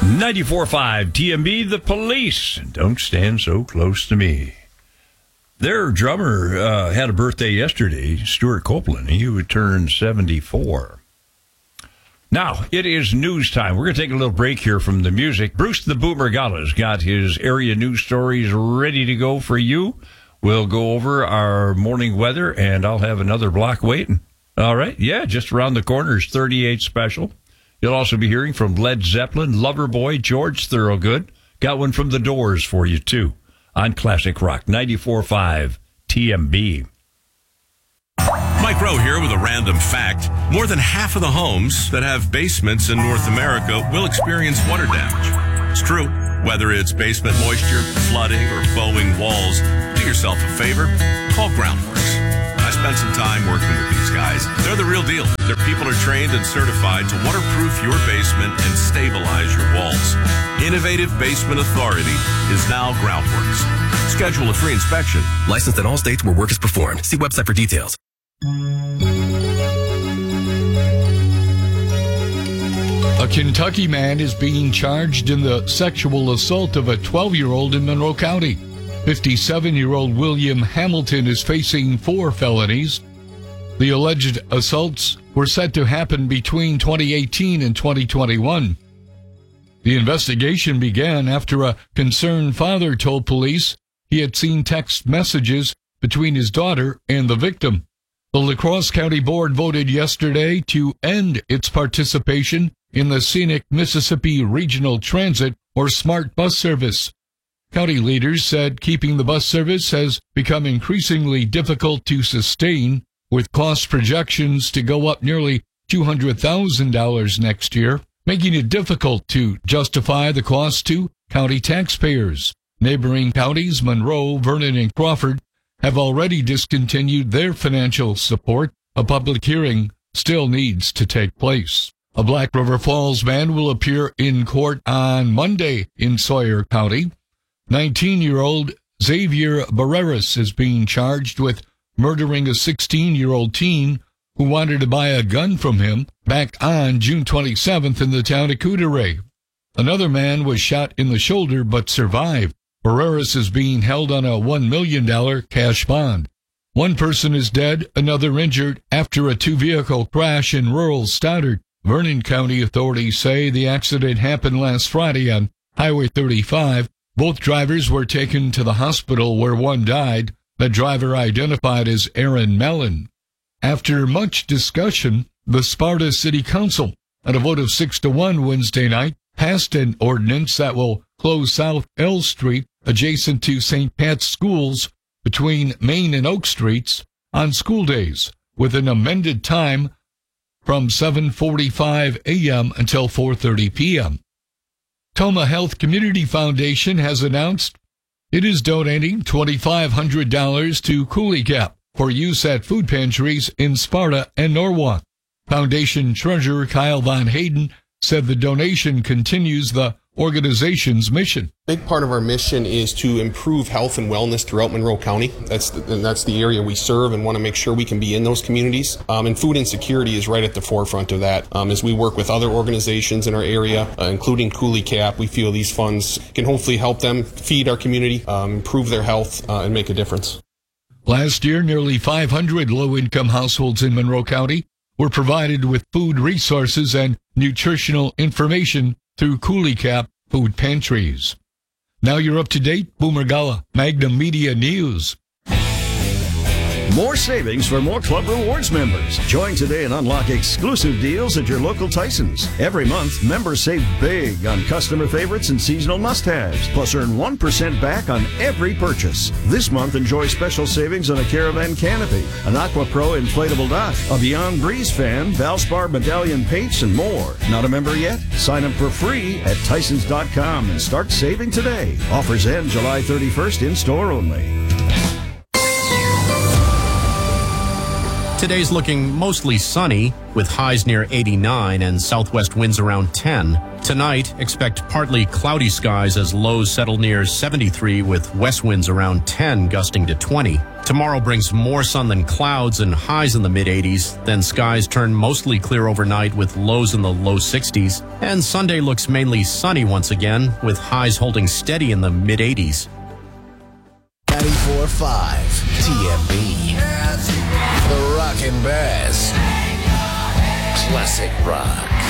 94.5 TMB, The Police. Don't stand so close to me. Their drummer had a birthday yesterday, Stuart Copeland. He would turn 74. Now, it is news time. We're going to take a little break here from the music. Bruce the Boomer Gala's got his area news stories ready to go for you. We'll go over our morning weather, and I'll have another block waiting. All right? Yeah, just around the corner is 38 Special. You'll also be hearing from Led Zeppelin, Loverboy, George Thorogood. Got one from The Doors for you, too, on Classic Rock 94.5 TMB. Mike Rowe here with a random fact. More than half of the homes that have basements in North America will experience water damage. It's true. Whether it's basement moisture, flooding, or bowing walls, do yourself a favor. Call Groundworks. I spent some time working with these guys. They're the real deal. Their people are trained and certified to waterproof your basement and stabilize your walls. Innovative Basement Authority is now Groundworks. Schedule a free inspection. Licensed in all states where work is performed. See website for details. A Kentucky man is being charged in the sexual assault of a 12-year-old in Monroe County. 57-year-old William Hamilton is facing 4 felonies. The alleged assaults were said to happen between 2018 and 2021. The investigation began after a concerned father told police he had seen text messages between his daughter and the victim. The La Crosse County Board voted yesterday to end its participation in the Scenic Mississippi Regional Transit, or SMART bus service. County leaders said keeping the bus service has become increasingly difficult to sustain, with cost projections to go up nearly $200,000 next year, making it difficult to justify the cost to county taxpayers. Neighboring counties, Monroe, Vernon, and Crawford, have already discontinued their financial support. A public hearing still needs to take place. A Black River Falls man will appear in court on Monday in Sawyer County. 19-year-old Xavier Barreras is being charged with murdering a 16-year-old teen who wanted to buy a gun from him back on June 27th in the town of Coudray. Another man was shot in the shoulder but survived. Barreras is being held on a $1 million cash bond. One person is dead, another injured after a 2-vehicle crash in rural Stoddard. Vernon County authorities say the accident happened last Friday on Highway 35. Both drivers were taken to the hospital where one died, the driver identified as Aaron Mellon. After much discussion, the Sparta City Council, on a vote of 6-1 Wednesday night, passed an ordinance that will close South L Street adjacent to St. Pat's schools between Main and Oak Streets on school days, with an amended time from 7:45 a.m. until 4:30 p.m. Toma Health Community Foundation has announced it is donating $2,500 to Coulee Gap for use at food pantries in Sparta and Norwalk. Foundation Treasurer Kyle Von Hayden said the donation continues the organization's mission. Big part of our mission is to improve health and wellness throughout Monroe County. That's the area we serve and want to make sure we can be in those communities. And food insecurity is right at the forefront of that. As we work with other organizations in our area, including Coulee Cap, we feel these funds can hopefully help them feed our community, improve their health, and make a difference. Last year, nearly 500 low-income households in Monroe County were provided with food resources and nutritional information through Coulee Cap food pantries. Now you're up to date. Boomer Gala, Magnum Media News. More savings for more Club Rewards members. Join today and unlock exclusive deals at your local Tysons. Every month, members save big on customer favorites and seasonal must-haves, plus earn 1% back on every purchase. This month, enjoy special savings on a Caravan canopy, an Aqua Pro inflatable dock, a Beyond Breeze fan, Valspar medallion paints, and more. Not a member yet? Sign up for free at Tysons.com and start saving today. Offers end July 31st in store only. Today's looking mostly sunny, with highs near 89 and southwest winds around 10. Tonight, expect partly cloudy skies as lows settle near 73 with west winds around 10 gusting to 20. Tomorrow brings more sun than clouds and highs in the mid-80s. Then skies turn mostly clear overnight with lows in the low 60s. And Sunday looks mainly sunny once again, with highs holding steady in the mid-80s. 94.5 TMB. The Rockin' Bears. Classic rock.